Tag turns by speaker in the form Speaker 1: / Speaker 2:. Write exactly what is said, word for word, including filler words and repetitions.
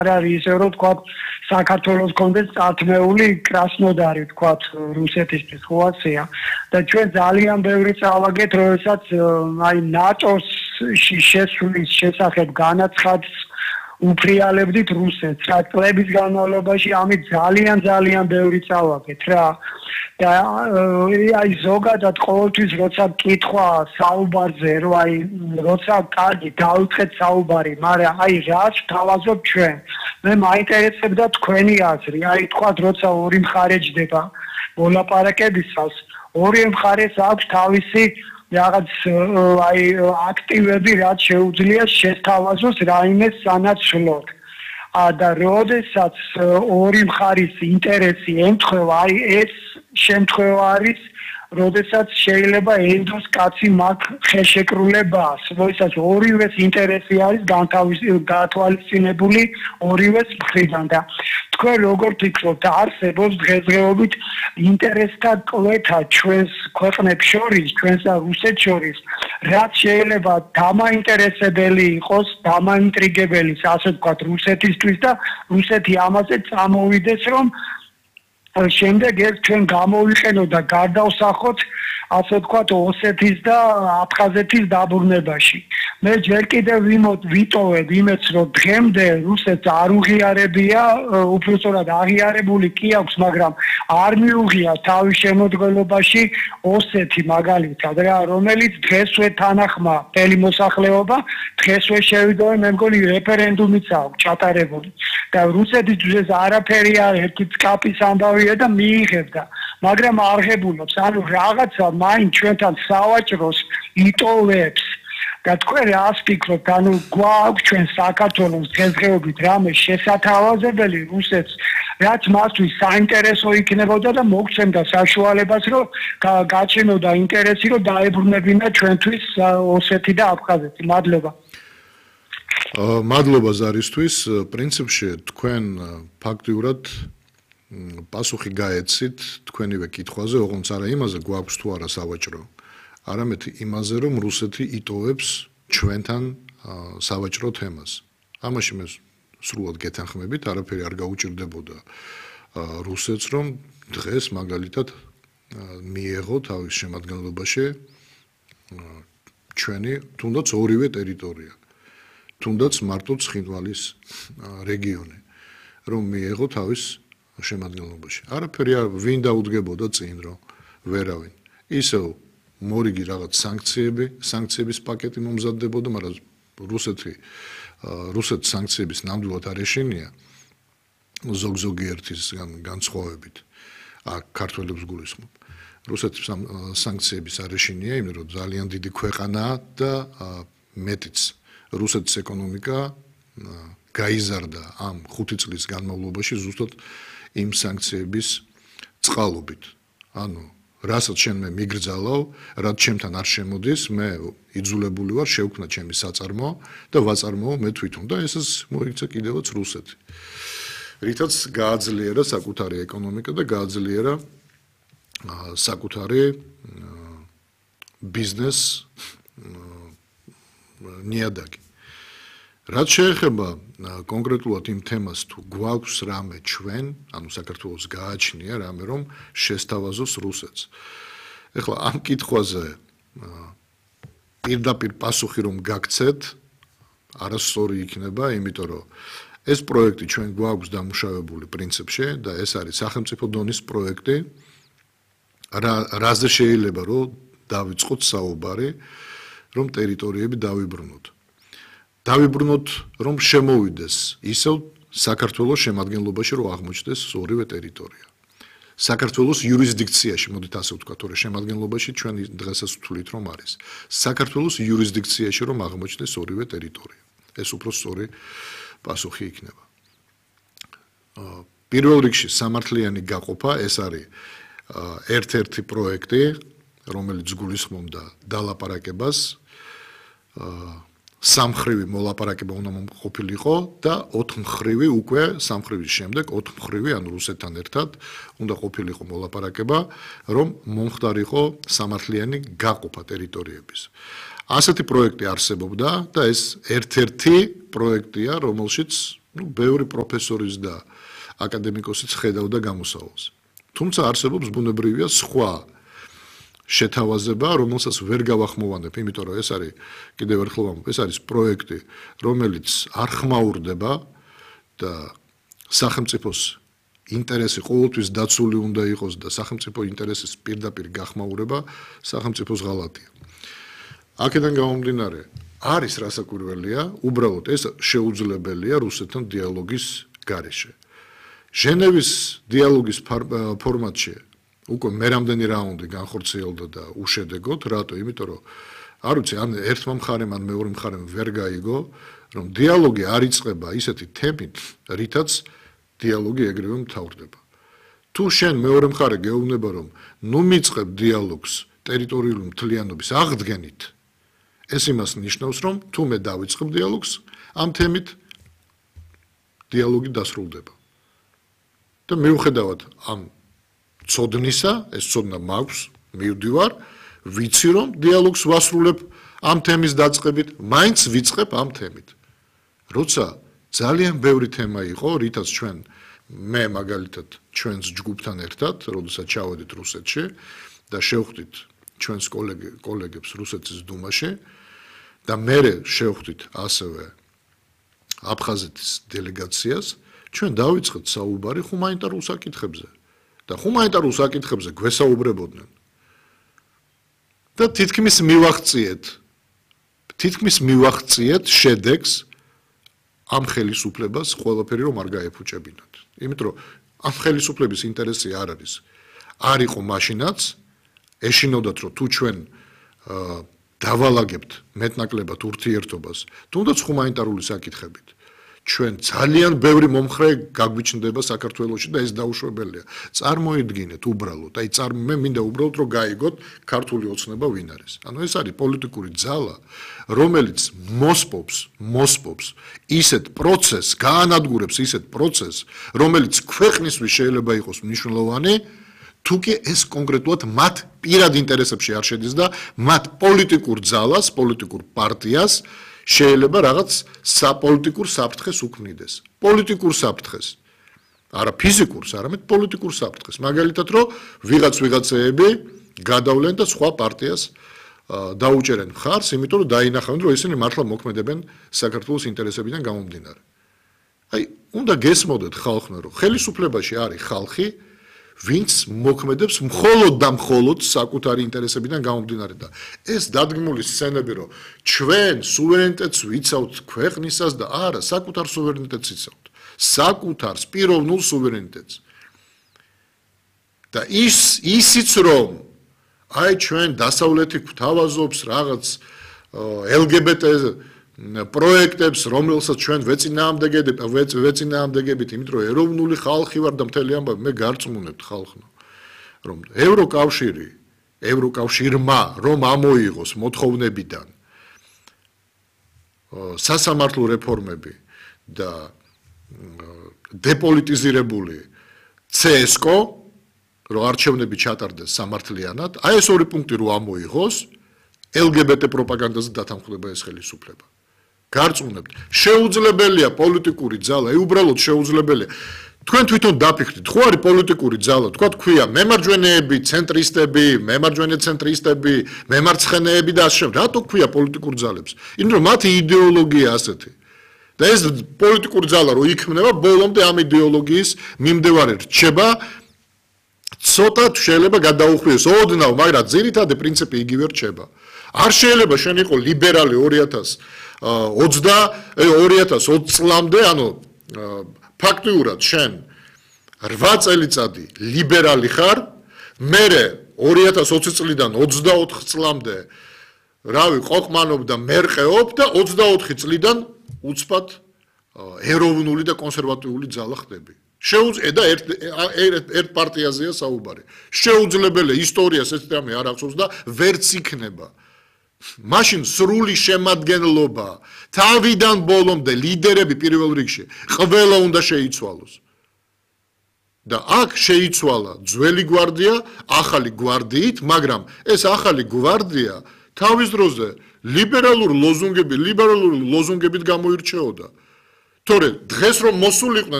Speaker 1: არის ისე რომ თქვა საქართველოს კონდეს წართმეული კრასნოდარი თქვა რუსეთისთვის ხოაცია და ჩვენ ძალიან ბევრი წავაგეთ როდესაც აი ნატოს შესulis შესახებ განაცხადს უფრიალებდით რუსეთს რა წლების განმავლობაში ამით ძალიან ძალიან ბევრი წავაგეთ რა და აი ზოგადად ყოველთვის როცა კითხვა საუბარზე რომ აი როცა კარგი დავიწყეთ საუბარი მაგრამ აი რაც თავაზობ ჩვენ მე მაინტერესებდა თქვენი აზრი აი თქვა როცა ორი მხარე ჯდება მოლაპარაკებისას ორი მხარეს აქვს თავისი რაღაც აი აქტივები რაც შეუძლია შესთავაზოს რაიმე სანაცვლოდ და როდესაც ორი მხარის ინტერესი ემთხვევა აი ეს შემთხვევა არის როდესაც შეიძლება ენდოს კაცი მაგ ხელშეკრულებას როდესაც ორივეს ინტერესი არის გათვალისწინებული ორივეს მხრიდან და თქვენ როგორ ფიქრობთ არსებობს დღესდღეობით ინტერესთა კვეთა ჩვენს ქვეყნებს შორის ჩვენს და რუსეთს შორის რაც შეიძლება დამაინტერესებელი იყოს დამაინტრიგებელი ასე ვთქვათ რუსეთისთვის და რუსეთი ამაზე წამოვიდეს რომ შემდეგ ეს ჩვენ გამოვიყენოთ და გარდავსახოთ ასე ვთქვათ ოსეთის და აფხაზეთის დაბრუნებაში მე ჯერ კიდევ ვიტოვებ იმედს რომ დღემდე რუსეთს არ უღიარებია უბრალოდ აღიარებული კი აქვს მაგრამ არ მიუღია თავის შემოდგენობაში ოსეთი მაგალითად რა რომელიც დღესვე თანახმა მთელი მოსახლეობა დღესვე შევიდოვე მე მგონი რეფერენდუმიც აქვს ჩატარებული და რუსეთისთვის არაფერი არ ერთი წკაპის ამბავია და მიიღებდა მაგრამ არღებულობს ანუ რაღაცა მაინც ჩვენთან სავაჭროს იტოვებს და თქვენ რას ფიქრობთ ანუ გვაქვს ჩვენ საქართველოს დღესდღეობით რამე შესათავაზებელი რუსეთს რაც მათთვის საინტერესო იქნებოდა და მოგცემდა საშუალებას რომ გაჩენოდა ინტერესი რომ დაებრუნებინა ჩვენთვის ოსეთი და აფხაზეთი მადლობა
Speaker 2: მადლობა ზარისთვის პრინციპში თქვენ ფაქტიურად პასუხი გაეცით თქვენივე კითხვაზე ოღონდ არა იმაზე გვაქვს თუ არა სავაჭრო არამედ იმაზე რომ რუსეთი იტოვებს ჩვენთან სავაჭრო თემას ამაში მე სრულად გეთანხმებით არაფერი არ გაუჭირდებოდა რუსეთს რომ დღეს მაგალითად მიეღო თავის შემადგენლობაში ჩვენი თუნდაც ორივე ტერიტორია თუნდაც მარტო ცხინვალის რეგიონი რომ მიეღო თავის შემადგენლობაში არაფერი არ ვინ დაუდგებოდა წინ რომ ვერავინ ისევ მორიგი რაღაც სანქციები სანქციების პაკეტი მომზადდებოდა მაგრამ რუსეთი რუსეთ სანქციების ნამდვილად არ ეშინია ზოგ ზოგიერთის განსხვავებით აქ ქართველებს გულისხმობ რუსეთის სანქციების არ ეშინია იმიტომ რომ ძალიან დიდი ქვეყანაა და მეტიც რუსეთის ეკონომიკა გაიზარდა ამ ხუთი წლის განმავლობაში ზუსტად იმ სანქციების წყალობით ანუ რასაც შენ მე მიგრძალავ, რაც ჩემთან არ შემოდის, მე იძულებული ვარ შევქმნა ჩემი საწარმო და ვაწარმოო მე თვითონ და ესეც მოიქცა კიდევაც რუსეთი. რითაც გააძლიერა საკუთარი ეკონომიკა და გააძლიერა საკუთარი ბიზნეს ნიადაგი. რაც შეეხება კონკრეტულად იმ თემას თუ გვაქვს რამე ჩვენ, ანუ საქართველოს გააჩნია რამე რომ შესთავაზოს რუსეთს. ეხლა ამ კითხვაზე პირდაპირ პასუხი რომ გაგცეთ, არასწორი იქნება, იმიტომ რომ ეს პროექტი ჩვენ გვაქვს დამუშავებული პრინციპში და ეს არის სახელმწიფო დონის პროექტი, რაზე შეიძლება რომ დავიწყოთ საუბარი, რომ ტერიტორიები დავიბრუნოთ. დავიბრუნოთ რომ შემოვიდეს ისევ საქართველოს შემადგენლობაში რომ აღმოჩნდეს ორივე ტერიტორია. საქართველოს იურისდიქციაში, მოდით ასე ვთქვათ, თორე შემადგენლობაში ჩვენ დღესაც ვთვლით რომ არის. საქართველოს იურისდიქციაში რომ აღმოჩნდეს ორივე ტერიტორია. ეს უფრო სწორი პასუხი იქნება. პირველ რიგში სამართლიანი გაყოფა ეს არის ერთ-ერთი პროექტი, რომელიც გულისხმობდა დალაპარაკებას სამხრივი მოლაპარაკება უნდა ყოფილიყო და ოთხმხრივი უკვე სამხრივის შემდეგ ოთხმხრივი ან რუსეთთან ერთად უნდა ყოფილიყო მოლაპარაკება, რომ მომხდარიყო სამართლიანი გაყოფა ტერიტორიების. ასეთი პროექტი არსებობდა და ეს ერთ-ერთი პროექტია, რომელშიც ნუ ბევრი პროფესორის და აკადემიკოსიც ხედავდა გამოსავალს. თუმცა არსებობს ბუნებრივია სხვა შეთავაზება, რომელსაც ვერ გავახმოვანებ, იმიტომ რომ ეს არის კიდევ ერთხელ ვამბობ, ეს არის პროექტი, რომელიც არ ხმაურდება და სახელმწიფოს ინტერესი ყოველთვის დაცული უნდა იყოს და სახელმწიფო ინტერესის პირდაპირ გახმაურება სახელმწიფოს ღალატია. აქედან გამომდინარე, არის რასაკვირველია, უბრალოდ ეს შეუძლებელია რუსეთთან დიალოგის გარეშე. ჟენევის დიალოგის ფორმატში უკვე მერამდენი რაუნდი განხორციელდა და უშედეგოდ, რატო? იმიტომ რომ არ ვიცი, ან ერთმა მხარემ, ან მეორე მხარემ ვერ გაიგო, რომ დიალოგი არ იწყება ისეთი თემით, რითაც დიალოგი ეგრევე მთავრდება. თუ შენ მეორე მხარე გეუბნება, რომ ნუ მიწყებ დიალოგს ტერიტორიული მთლიანობის აღდგენით, ეს იმას ნიშნავს, რომ თუ მე დავიწყებ დიალოგს ამ თემით, დიალოგი დასრულდება. და მიუხედავად ამ ცოდნისა, ეს ცოდნა მაქვს, მივდივარ, ვიცი რომ დიალოგს ვასრულებ ამ თემის დაწყებით, მაინც ვიწყებ ამ თემით. როცა ძალიან ბევრი თემა იყო, რითაც ჩვენ მე მაგალითად ჩვენს ჯგუფთან ერთად, როდესაც ჩავედით რუსეთში და შევხვდით ჩვენს კოლეგებს რუსეთის დუმაში და მერე შევხვდით ასევე აფხაზეთის დელეგაციას, ჩვენ დავიწყეთ საუბარი ჰუმანიტარულ საკითხებზე და ჰუმანიტარულ საკითხებზე გვესაუბრებოდნენ. და თითქმის მივაღწიეთ, თითქმის მივაღწიეთ შედეგს ამ ხელისუფლებას ყველაფერი რომ არ გაეფუჭებინათ. იმიტომ რომ ამ ხელისუფლების ინტერესი არ არის. არ იყო მაშინაც ეშინოდათ რომ თუ ჩვენ დავალაგებთ მეტნაკლებად ურთიერთობას, თუნდაც ჰუმანიტარული საკითხებით. ჩვენ ძალიან ბევრი მომხრე გაგვიჩნდება საქართველოში და ეს დაუშვებელია. წარმოიდგინეთ უბრალოდ, აი წარ მე მინდა უბრალოდ რომ გაიგოთ ქართული ოცნება ვინ არის. ანუ ეს არის პოლიტიკური ძალა, რომელიც მოსპობს, მოსპობს ისეთ პროცესს, გაანადგურებს ისეთ პროცესს, რომელიც ქვეყნისთვის შეიძლება იყოს მნიშვნელოვანი, თუ კი ეს კონკრეტულად მათ პირად ინტერესებში არ შედის და მათ პოლიტიკურ ძალას, პოლიტიკურ პარტიას შეიძლება რაღაც საპოლიტიკურ საფრთხეს უქმნიდეს. პოლიტიკურ საფრთხეს. არა ფიზიკურს, არამედ პოლიტიკურ საფრთხეს. მაგალითად, რომ ვიღაც ვიღაცეები გადავლენ და სხვა პარტიას დაუჭერენ მხარს, იმიტომ რომ დაინახავენ, რომ ისინი მართლა მოქმედებენ საქართველოს ინტერესებიდან გამომდინარე. აი, უნდა გესმოდეთ ხალხმა, რომ ხელისუფლებაში არის ხალხი, ვინც მოქმედებს მხოლოდ და მხოლოდ საკუთარი ინტერესებიდან გამომდინარე და ეს დადგმული სცენები, რომ ჩვენ სუვერენიტეტს ვიცავთ ქვეყნისას და არა, საკუთარ სუვერენიტეტს ვიცავთ. საკუთარს, პიროვნულ სუვერენიტეტს. და ის ისიც რომ აი ჩვენ დასავლეთი გვთავაზობს რაღაც ელ გი ბი ტე პროექტებს, რომელსაც ჩვენ ვეწინააღმდეგებით, ვეწინააღმდეგებით, იმიტომ რომ ეროვნული ხალხი ვარ და მთელი ამბავი, მე გარწმუნებთ ხალხო, რომ ევროკავშირი, ევროკავშირმა რომ ამოიღოს მოთხოვნებიდან სასამართლო რეფორმები და დეპოლიტიზირებული ცე ეს კო, რომ არჩევნები ჩატარდეს სამართლიანად, აი ეს ორი პუნქტი რომ ამოიღოს, ელ გი ბი ტე პროპაგანდაზე დათანხმდება ეს ხელისუფლება. გარწმუნებთ, შეუძლებელია პოლიტიკური ძალა, უბრალოდ შეუძლებელია. თქვენ თვითონ დაფიქრდით, ხო არის პოლიტიკური ძალა, თქვა თქვია მემარჯვენეები, ცენტრისტები, მემარჯვენე ცენტრისტები, მემარცხენეები და ასე შემდეგ. რატო ქვია პოლიტიკურ ძალებს? იმიტომ რომ მათი იდეოლოგია ასეთი. და ეს პოლიტიკური ძალა რო იქმნება, ბოლომდე ამ იდეოლოგიის მიმდევარი რჩება, ცოტა შეიძლება გადაუხვიოს ოდნავ, მაგრამ ძირითადი პრინციპი იგივე რჩება. არ შეიძლება შენ იყო ლიბერალი ორი ათას ოცდაოთხ წლამდე, ანუ ფაქტიურად შენ რვა წელიწადი ლიბერალი ხარ, მერე ორი ათას ოცი წლიდან ოცდაოთხ წლამდე რავი ყოყმანობ და მერყეობ და ოცდაოთხი წლიდან უცბად ეროვნული და კონსერვატიული ძალა ხდები. შეუძლია და ერთ ერთ პარტიაზეა საუბარი. შეუძლებელია ისტორიას ეს თემი არ ახსოვს და ვერც იქნება. მაშინ სრული შემადგენლობა თავიდან ბოლომდე ლიდერები პირველ რიგში ყველა უნდა შეიცვალოს. და აქ შეიცვალა ძველი გვარდია ახალი გვარდიით, მაგრამ ეს ახალი გვარდია თავის დროზე ლიბერალურ ლოზუნგები, ლიბერალური ლოზუნგებით გამოირჩეოდა. თორე დღეს რომ მოსულიყვნენ